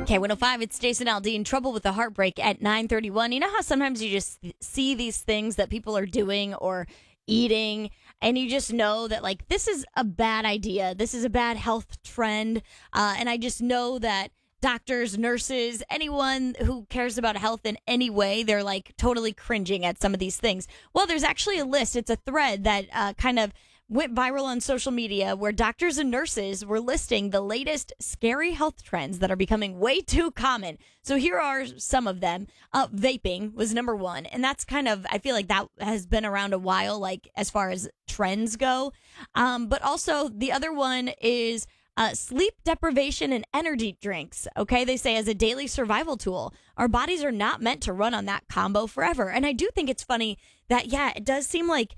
K105, it's Jason Aldean. Trouble with the Heartbreak at 9:31. You know how sometimes you just see these things that people are doing or eating, and you just know that, like, this is a bad idea. This is a bad health trend. And I just know that doctors, nurses, anyone who cares about health in any way, they're like totally cringing at some of these things. Well, there's actually a list. It's a thread that kind of went viral on social media where doctors and nurses were listing the latest scary health trends that are becoming way too common. So here are some of them. Vaping was number one. And that's kind of, I feel like that has been around a while, like as far as trends go. But also the other one is sleep deprivation and energy drinks. Okay. They say as a daily survival tool, our bodies are not meant to run on that combo forever. And I do think it's funny that, yeah, it does seem like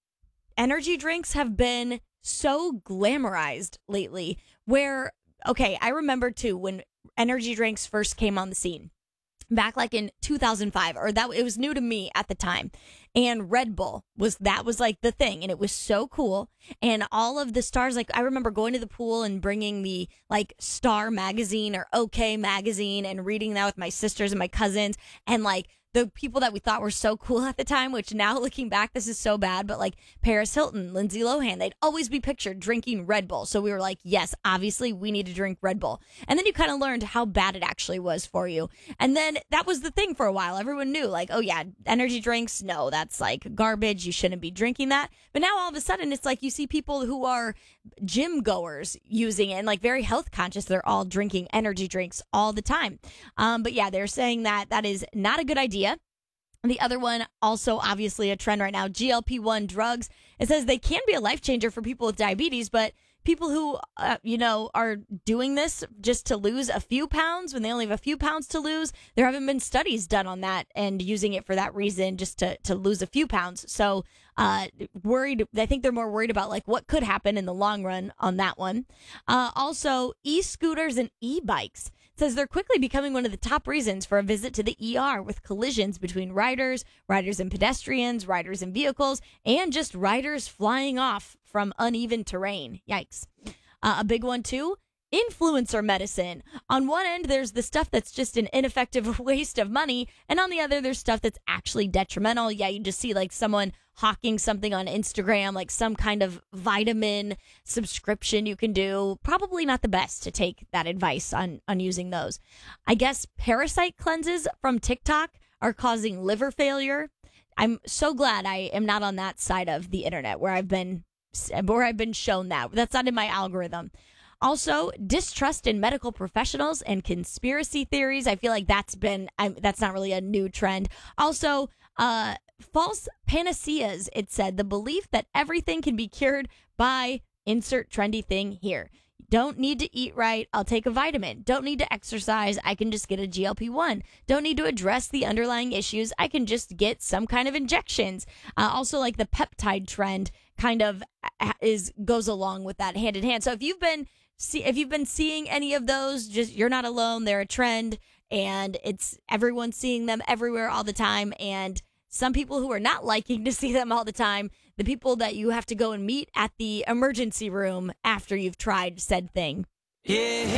energy drinks have been so glamorized lately where, okay, I remember too when energy drinks first came on the scene back like in 2005, or that it was new to me at the time. And Red Bull was like the thing, and it was so cool. And all of the stars, like I remember going to the pool and bringing the like Star magazine or OK magazine and reading that with my sisters and my cousins, and like the people that we thought were so cool at the time, which now looking back, this is so bad, but like Paris Hilton, Lindsay Lohan, they'd always be pictured drinking Red Bull. So we were like, yes, obviously we need to drink Red Bull. And then you kind of learned how bad it actually was for you. And then that was the thing for a while. Everyone knew like, oh yeah, energy drinks, no, that's like garbage. You shouldn't be drinking that. But now all of a sudden it's like you see people who are gym goers using it and like very health conscious. They're all drinking energy drinks all the time. But yeah, they're saying that that is not a good idea. The other one, also obviously a trend right now, GLP-1 drugs. It says they can be a life changer for people with diabetes, but people who, are doing this just to lose a few pounds when they only have a few pounds to lose, there haven't been studies done on that and using it for that reason, just to lose a few pounds. So worried. I think they're more worried about like what could happen in the long run on that one. Also, e-scooters and e-bikes. Says they're quickly becoming one of the top reasons for a visit to the ER, with collisions between riders and pedestrians, riders and vehicles, and just riders flying off from uneven terrain. Yikes. A big one, too. Influencer medicine. On one end, there's the stuff that's just an ineffective waste of money. And on the other, there's stuff that's actually detrimental. Yeah, you just see like someone hawking something on Instagram, like some kind of vitamin subscription you can do. Probably not the best to take that advice on using those. I guess parasite cleanses from TikTok are causing liver failure. I'm so glad I am not on that side of the internet where I've been shown that. That's not in my algorithm. Also, distrust in medical professionals and conspiracy theories. I feel like that's not really a new trend. Also, false panaceas. It said the belief that everything can be cured by insert trendy thing here. Don't need to eat right. I'll take a vitamin. Don't need to exercise. I can just get a GLP-1. Don't need to address the underlying issues. I can just get some kind of injections. Also, like the peptide trend kind of goes along with that hand in hand. So if you've been seeing any of those, just you're not alone. They're a trend, and it's everyone's seeing them everywhere all the time. And some people who are not liking to see them all the time, the people that you have to go and meet at the emergency room after you've tried said thing. Yeah.